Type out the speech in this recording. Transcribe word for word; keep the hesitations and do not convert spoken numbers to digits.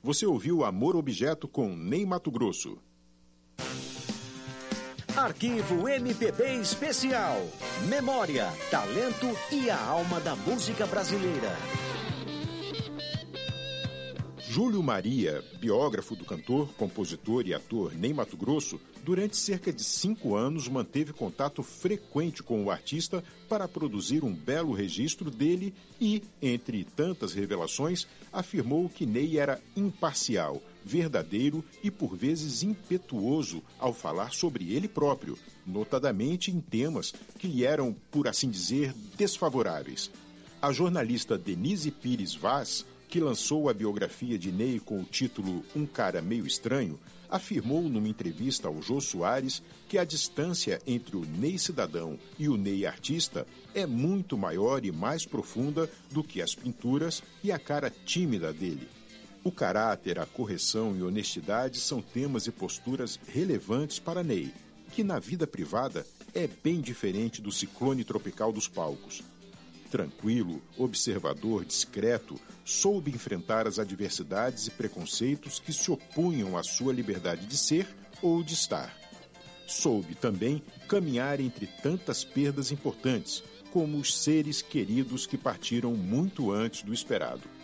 Você ouviu Amor Objeto com Ney Matogrosso. Arquivo M P B Especial. Memória, talento e a alma da música brasileira. Júlio Maria, biógrafo do cantor, compositor e ator Ney Matogrosso, durante cerca de cinco anos manteve contato frequente com o artista para produzir um belo registro dele e, entre tantas revelações, afirmou que Ney era imparcial, verdadeiro e, por vezes, impetuoso ao falar sobre ele próprio, notadamente em temas que lhe eram, por assim dizer, desfavoráveis. A jornalista Denise Pires Vaz, que lançou a biografia de Ney com o título Um Cara Meio Estranho, afirmou numa entrevista ao Jô Soares que a distância entre o Ney cidadão e o Ney artista é muito maior e mais profunda do que as pinturas e a cara tímida dele. O caráter, a correção e honestidade são temas e posturas relevantes para Ney, que na vida privada é bem diferente do ciclone tropical dos palcos. Tranquilo, observador, discreto, soube enfrentar as adversidades e preconceitos que se opunham à sua liberdade de ser ou de estar. Soube também caminhar entre tantas perdas importantes, como os seres queridos que partiram muito antes do esperado.